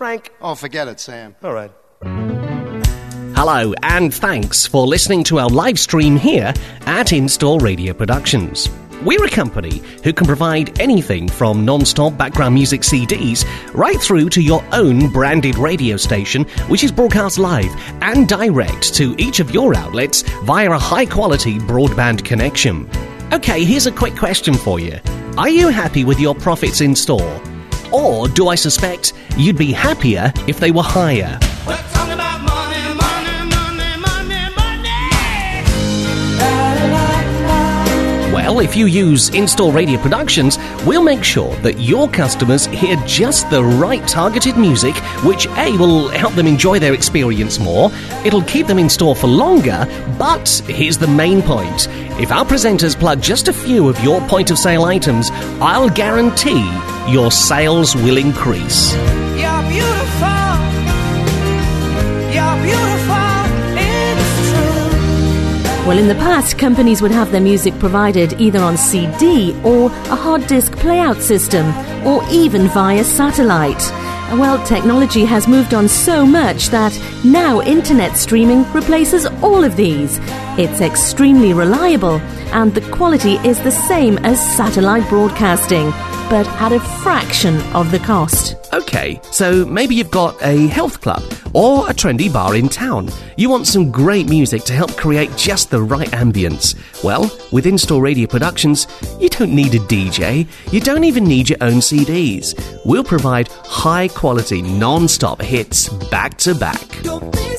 Frank? Oh, forget it, Sam. All right. Hello, and thanks for listening to our live stream here at In-Store Radio Productions. We're a company who can provide anything from non-stop background music CDs right through to your own branded radio station, which is broadcast live and direct to each of your outlets via a high-quality broadband connection. Okay, here's a quick question for you. Are you happy with your profits in store? Or do I suspect you'd be happier if they were higher? We're talking about money, money, money, money, money. Well, if you use In-Store Radio Productions, we'll make sure that your customers hear just the right targeted music, which A, will help them enjoy their experience more, it'll keep them in store for longer, but here's the main point. If our presenters plug just a few of your point-of-sale items, I'll guarantee your sales will increase. You're beautiful. You're beautiful. It's true. Well, in the past, companies would have their music provided either on CD or a hard disk playout system, or even via satellite. Well, technology has moved on so much that now internet streaming replaces all of these. It's extremely reliable, and the quality is the same as satellite broadcasting, but at a fraction of the cost. Okay, so maybe you've got a health club or a trendy bar in town. You want some great music to help create just the right ambience. Well, with In-Store Radio Productions, you don't need a DJ. You don't even need your own CDs. We'll provide high-quality, non-stop hits back to back. Don't be